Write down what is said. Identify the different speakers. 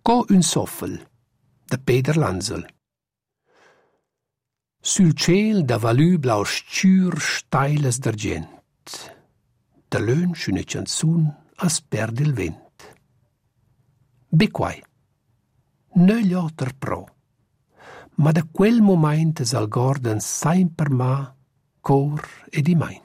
Speaker 1: Co un soffel, da Peter Lanzel. Sul ciel da valù blau scür steiles d'argent, da lunch una canzun as perde il vent. Bequai, nögli otter pro, ma da quel moment s'al gorden sempre ma cor ed i main.